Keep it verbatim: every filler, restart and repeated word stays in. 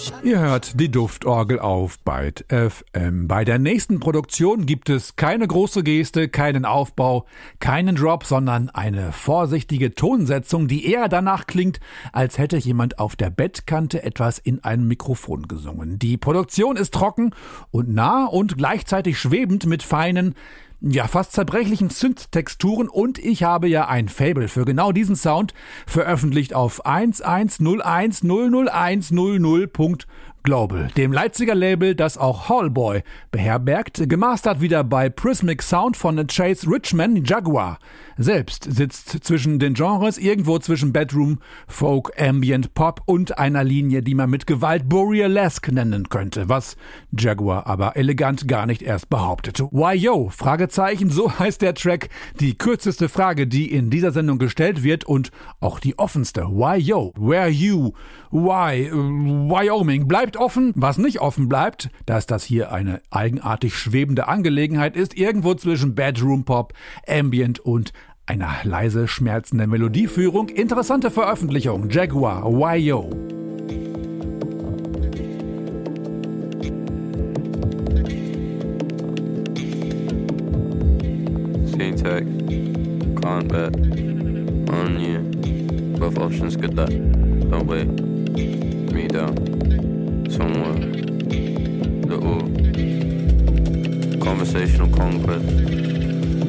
Ihr hört die Duftorgel auf Byte F M. Bei der nächsten Produktion gibt es keine große Geste, keinen Aufbau, keinen Drop, sondern eine vorsichtige Tonsetzung, die eher danach klingt, als hätte jemand auf der Bettkante etwas in ein Mikrofon gesungen. Die Produktion ist trocken und nah und gleichzeitig schwebend mit feinen, ja, fast zerbrechlichen Synth-Texturen, und ich habe ja ein Faible für genau diesen Sound, veröffentlicht auf eins eins null eins null null eins null null Punkt Global, dem Leipziger Label, das auch Hallboy beherbergt, gemastert wieder bei Prismic Sound von Chase Richman. Jaguar selbst sitzt zwischen den Genres, irgendwo zwischen Bedroom, Folk, Ambient, Pop und einer Linie, die man mit Gewalt Borealesque nennen könnte, was Jaguar aber elegant gar nicht erst behauptet. Why yo? Fragezeichen, so heißt der Track, die kürzeste Frage, die in dieser Sendung gestellt wird und auch die offenste. Why yo? Where you? Why? Wyoming bleibt offen. Was nicht offen bleibt, dass das hier eine eigenartig schwebende Angelegenheit ist, irgendwo zwischen Bedroom Pop, Ambient und einer leise schmerzenden Melodieführung. Interessante Veröffentlichung. Jaguar, Why yo? Syntax, can't bet on you. Both options, good luck. Don't wait me down somewhere. Little conversational conquest.